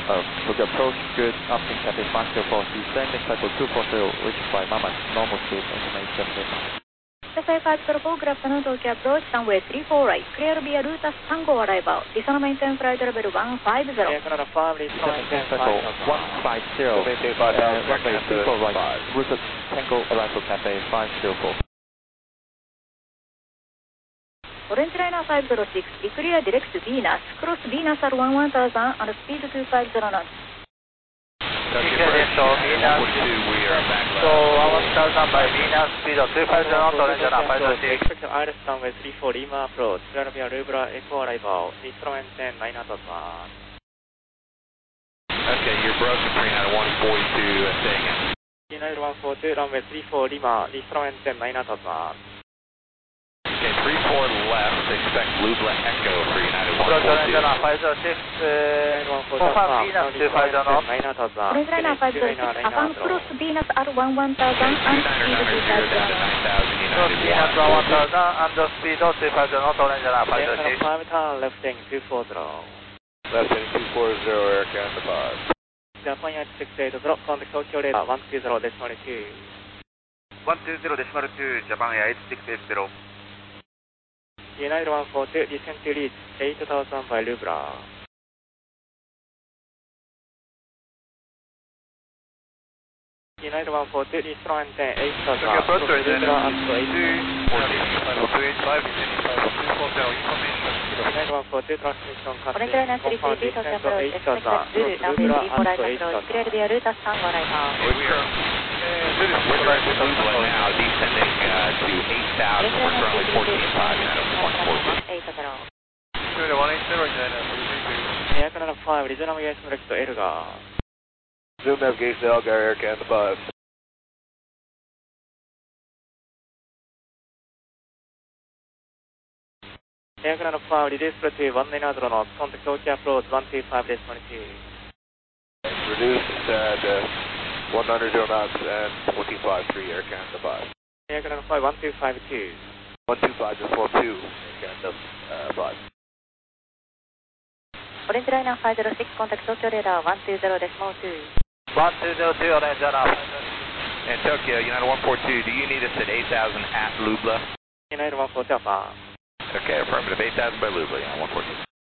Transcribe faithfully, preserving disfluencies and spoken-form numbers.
Uh, look approach, good, upwind Cathay five zero four, descending cycle two four zero, reach by Mama, normal speed, information Lima. Cathay five zero four, good afternoon, Tokyo approach, runway three four right, clear via Rutas Tango arrival, descend maintain flight level one five zero. Yeah, Canada five, descend maintain cycle one five zero, uh, runway three four right, Rutas Tango arrival Cathay five zero four. Orange Liner five zero six, declare direct to Venus, cross Venus at one one thousand and speed two five zero knots. Okay, so Venus, so one thousand by Venus, speed of two five zero knots, Orange Liner five zero six. Expect Iris runway three four Lima approach, clear via Lubra Echo arrival, instrument ten, nine knots advance. Okay, you're broken three nine one forty-two, staying in. three nine one forty-two, runway three four Lima, instrument ten, nine knots advance. Okay, three four left, expect Lubla Echo for United one Approach forty-two. Orange Liner five zero six, confirm Venus two five zero knots. Orange Liner five zero six, affirm cross Venus at one one thousand and speed two five zero knots. Cross Venus one one thousand and speed of two five zero knots, Orange Liner five zero six. five turn left heading two four zero. Left heading two four zero, Air Canada five. Japan United six eight zero, contact Tokyo radar one two zero decimal two. one two zero decimal two, Japan Air eight six eight zero. United one forty, descend to reach eight thousand by Lubra. United one forty, instrument ten, eight thousand. Okay, approach to Lubra up to eight information. United one forty, transmission Orange Liner three three three, Tokyo approach, expect that Zulu, runway three four right approach, clear via Rutas Tango arrival. We're Lubla now, descending uh, to eight thousand, we're currently fourteen five, United one forty-two. one eight zero, United Air Canada five, regional navigation direct to Elgar. Zoom navigation to Elgar, Air Canada five. Air Canada five, reduce to one nine zero knots, contact Tokyo approach one two five decimal two. Reduced at uh, one hundred knots and twenty-five three, Air Canada five. Air Canada five, one two five two. one two five decimal two, Air Canada uh, five. Orange Liner five zero six, contact Tokyo radar one two zero decimal two. one two zero two, Orange Liner. And Tokyo, United one forty-two, do you need us at eight thousand at Lubla? United one forty, affirm. Okay, affirmative, eight thousand by Lubla, United one forty-two.